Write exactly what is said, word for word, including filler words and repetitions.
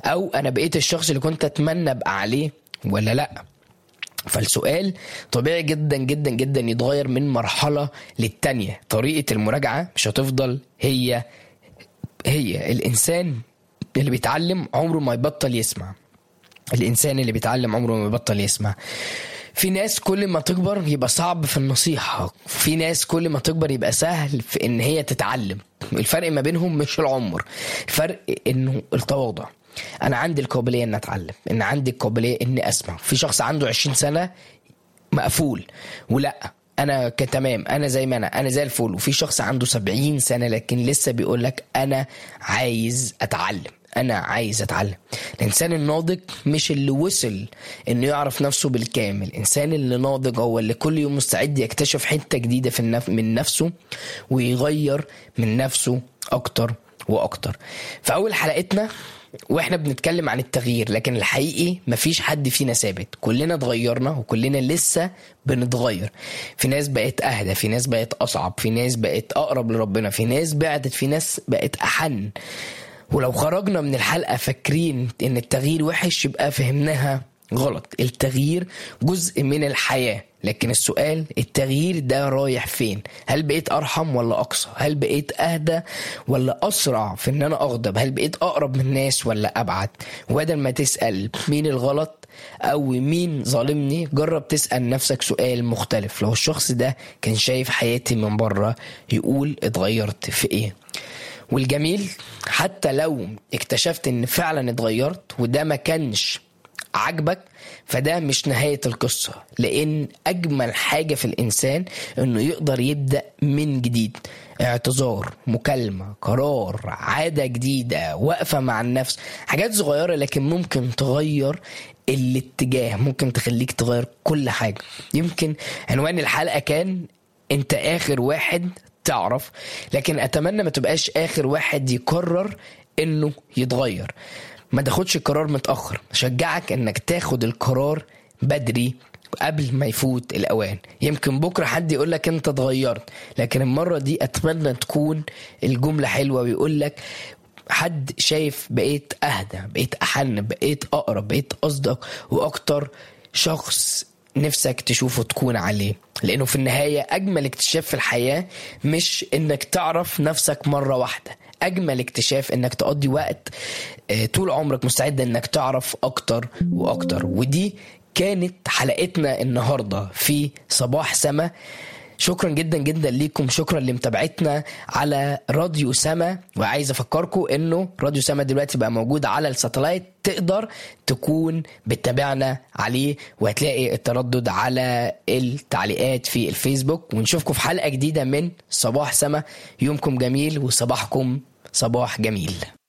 او انا بقيت الشخص اللي كنت اتمنى ابقى عليه ولا لا. فالسؤال طبيعي جدا جدا جدا يتغير من مرحلة للتانية. طريقة المراجعة مش هتفضل هي هي. الإنسان اللي بيتعلم عمره ما يبطل يسمع. الإنسان اللي بيتعلم عمره ما يبطل يسمع. في ناس كل ما تكبر يبقى صعب في النصيحة، في ناس كل ما تكبر يبقى سهل في ان هي تتعلم. الفرق ما بينهم مش العمر، الفرق انه التواضع. انا عندي القابلية ان اتعلم، ان عندي القابلية ان اسمع. في شخص عنده عشرين سنة مقفول ولا انا كتمام، انا زي ما انا انا زي الفل. وفي شخص عنده سبعين سنة لكن لسه بيقولك انا عايز اتعلم، انا عايز اتعلم. الانسان الناضج مش اللي وصل انه يعرف نفسه بالكامل. الانسان اللي ناضج هو اللي كل يوم مستعد يكتشف حتة جديدة في النف... من نفسه ويغير من نفسه اكتر واكتر. في اول حلقتنا واحنا بنتكلم عن التغيير، لكن الحقيقي مفيش حد فينا ثابت، كلنا اتغيرنا وكلنا لسه بنتغير. في ناس بقت اهدى، في ناس بقت اصعب، في ناس بقت اقرب لربنا، في ناس بعدت، في ناس بقت احن. ولو خرجنا من الحلقة فاكرين ان التغيير وحش يبقى فهمناها غلط. التغيير جزء من الحياة، لكن السؤال التغيير ده رايح فين؟ هل بقيت أرحم ولا أقصى؟ هل بقيت أهدى ولا أسرع في ان انا أغضب؟ هل بقيت أقرب من الناس ولا أبعد؟ وبدل ما تسأل مين الغلط أو مين ظالمني، جرب تسأل نفسك سؤال مختلف. لو الشخص ده كان شايف حياتي من بره يقول اتغيرت في ايه؟ والجميل حتى لو اكتشفت ان فعلا اتغيرت وده ما كانش عجبك، فده مش نهاية القصة. لان اجمل حاجة في الانسان انه يقدر يبدأ من جديد. اعتذار، مكالمة، قرار، عادة جديدة، وقفة مع النفس، حاجات صغيرة لكن ممكن تغير الاتجاه، ممكن تخليك تغير كل حاجة. يمكن عنوان الحلقة كان انت اخر واحد تعرف، لكن اتمنى ما تبقاش اخر واحد يقرر انه يتغير. ما تاخدش القرار متأخر، شجعك انك تاخد القرار بدري قبل ما يفوت الاوان. يمكن بكرة حد يقولك انت اتغيرت، لكن المرة دي اتمنى تكون الجملة حلوة ويقولك حد شايف بقيت اهدى، بقيت احن، بقيت اقرب، بقيت اصدق واكتر شخص نفسك تشوفه تكون عليه. لانه في النهاية اجمل اكتشاف في الحياة مش انك تعرف نفسك مرة واحدة، اجمل اكتشاف انك تقضي وقت طول عمرك مستعد انك تعرف اكتر واكتر. ودي كانت حلقتنا النهاردة في صباح سما. شكرا جدا جدا ليكم، شكرا لمتابعتنا على راديو سما. وعايز افكركم انه راديو سما دلوقتي بقى موجود على الساتلايت، تقدر تكون بتتابعنا عليه وهتلاقي التردد على التعليقات في الفيسبوك. ونشوفكم في حلقة جديدة من صباح سما. يومكم جميل وصباحكم صباح جميل.